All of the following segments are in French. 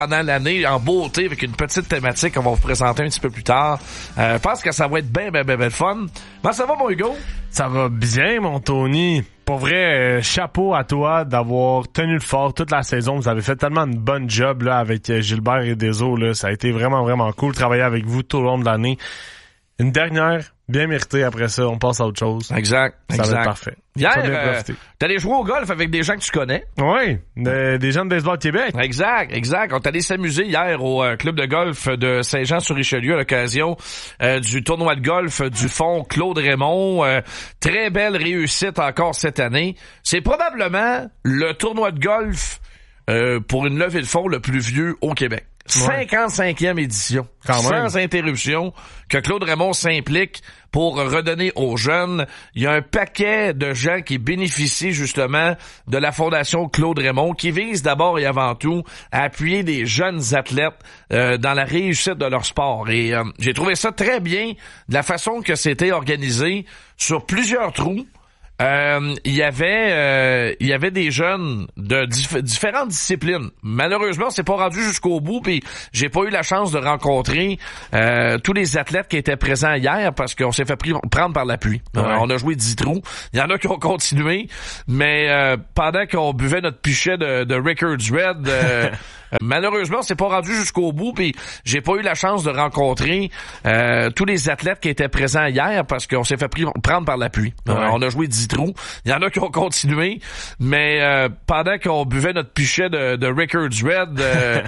pendant l'année en beauté avec une petite thématique qu'on va vous présenter un petit peu plus tard. Je pense que ça va être bien fun. Comment ça va, mon Hugo? Ça va bien, mon Tony. Pour vrai, chapeau à toi d'avoir tenu le fort toute la saison. Vous avez fait tellement une bonne job là avec Gilbert et Deso. Là. Ça a été vraiment cool de travailler avec vous tout au long de l'année. Une dernière, bien méritée après ça. On passe à autre chose. Exact. Ça va être parfait. Hier, t'es allé jouer au golf avec des gens que tu connais. Oui, des gens de Baseball Québec. Exact. On est allé s'amuser hier au club de golf de Saint-Jean-sur-Richelieu à l'occasion du tournoi de golf du fonds Claude Raymond. Très belle réussite encore cette année. C'est probablement le tournoi de golf pour une levée de fonds le plus vieux au Québec. 55e édition. Sans interruption, que Claude Raymond s'implique pour redonner aux jeunes. Il y a un paquet de gens qui bénéficient justement de la Fondation Claude Raymond, qui vise d'abord et avant tout à appuyer des jeunes athlètes dans la réussite de leur sport. Et j'ai trouvé ça très bien de la façon que c'était organisé sur plusieurs trous. Il y avait des jeunes de différentes disciplines. Malheureusement, c'est pas rendu jusqu'au bout, puis j'ai pas eu la chance de rencontrer tous les athlètes qui étaient présents hier parce qu'on s'est fait prendre par la pluie. Ouais. On a joué 10 trous. Il y en a qui ont continué, mais pendant qu'on buvait notre pichet de Rickards Red, malheureusement, c'est pas rendu jusqu'au bout, puis j'ai pas eu la chance de rencontrer tous les athlètes qui étaient présents hier parce qu'on s'est fait prendre par la pluie. Ouais. On a joué 10 trous. Il y en a qui ont continué, mais pendant qu'on buvait notre pichet de Rickards Red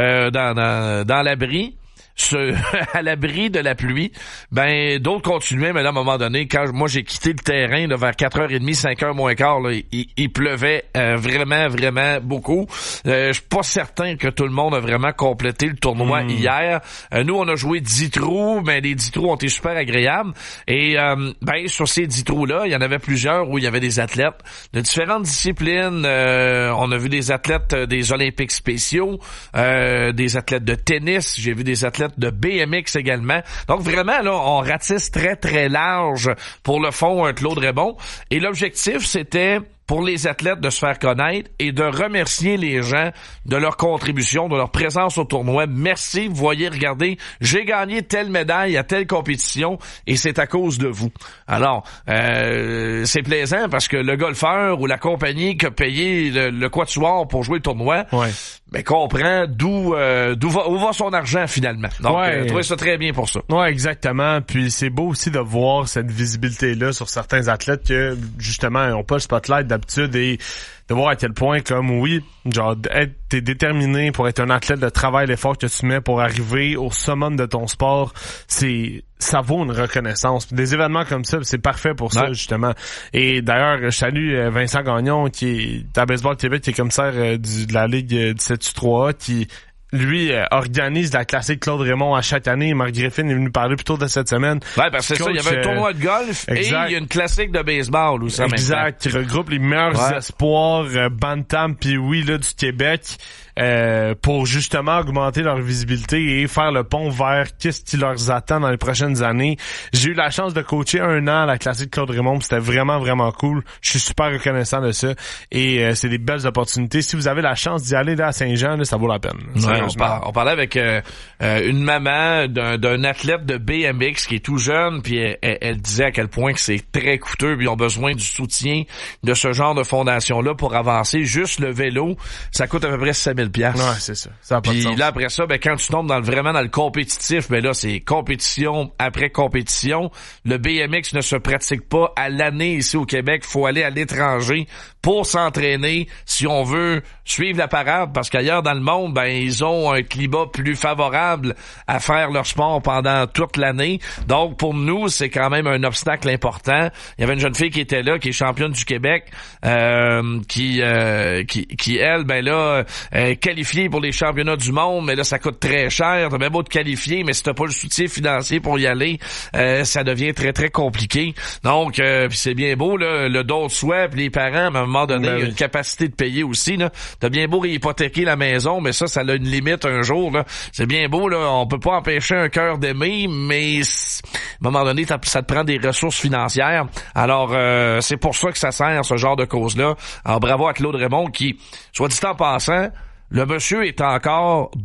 dans l'abri, à l'abri de la pluie, d'autres continuaient, mais là, à un moment donné, quand moi j'ai quitté le terrain là, vers 4h30, 5h moins quart, là, il pleuvait vraiment beaucoup. Je suis pas certain que tout le monde a vraiment complété le tournoi hier. Nous, on a joué 10 trous, mais les 10 trous ont été super agréables. Et sur ces 10 trous-là, il y en avait plusieurs où il y avait des athlètes de différentes disciplines. On a vu des athlètes des Olympiques spéciaux, des athlètes de tennis, j'ai vu des athlètes de BMX également. Donc vraiment, là, on ratisse très large pour le fond Claude Raymond. Et l'objectif, c'était pour les athlètes de se faire connaître et de remercier les gens de leur contribution, de leur présence au tournoi. Merci, vous voyez, regardez, j'ai gagné telle médaille à telle compétition et c'est à cause de vous. Alors, c'est plaisant parce que le golfeur ou la compagnie qui a payé le quatuor pour jouer le tournoi, comprend où va son argent finalement. Donc, je trouvais ça très bien pour ça. Ouais, exactement. Puis c'est beau aussi de voir cette visibilité-là sur certains athlètes que, justement, n'ont pas le spotlight d'habitude et de voir à quel point, t'es déterminé pour être un athlète, de travail, l'effort que tu mets pour arriver au summum de ton sport, ça vaut une reconnaissance. Puis des événements comme ça, c'est parfait pour ça, justement. Et d'ailleurs, je salue Vincent Gagnon, qui est à Baseball Québec, qui est commissaire de la Ligue 17U3A, qui lui organise la classique Claude Raymond à chaque année. Marc Griffin est venu parler plus tôt de cette semaine. Ouais, parce que c'est ça, il y avait un tournoi de golf et il y a une classique de baseball aussi. Exact, qui regroupe les meilleurs espoirs bantam puis là du Québec pour justement augmenter leur visibilité et faire le pont vers qu'est-ce qui leur attend dans les prochaines années. J'ai eu la chance de coacher 1 an à la classique Claude Raymond, c'était vraiment cool. Je suis super reconnaissant de ça et c'est des belles opportunités. Si vous avez la chance d'y aller là à Saint-Jean, là, ça vaut la peine. On parlait avec une maman d'un athlète de BMX qui est tout jeune, puis elle disait à quel point que c'est très coûteux, puis ils ont besoin du soutien de ce genre de fondation-là pour avancer. Juste le vélo, ça coûte à peu près 7 000 $. Ouais, c'est ça. Ça a pas de sens. Puis là, après ça, quand tu tombes vraiment dans le compétitif, là, c'est compétition après compétition. Le BMX ne se pratique pas à l'année ici au Québec. Faut aller à l'étranger pour s'entraîner si on veut suivre la parade, parce qu'ailleurs dans le monde, ils ont un climat plus favorable à faire leur sport pendant toute l'année. Donc, pour nous, c'est quand même un obstacle important. Il y avait une jeune fille qui était là, qui est championne du Québec, qui elle, est qualifiée pour les championnats du monde, mais là, ça coûte très cher. T'as bien beau te qualifier, mais si t'as pas le soutien financier pour y aller, ça devient très compliqué. Donc, puis c'est bien beau, là, le don de soi, puis les parents, à un moment donné, il y a une capacité de payer aussi, là. T'as bien beau hypothéquer la maison, mais ça a une limite un jour, là. C'est bien beau, là. On peut pas empêcher un cœur d'aimer, mais à un moment donné, ça te prend des ressources financières. Alors, c'est pour ça que ça sert, ce genre de cause-là. Alors, bravo à Claude Raymond qui, soit dit en passant, le monsieur est encore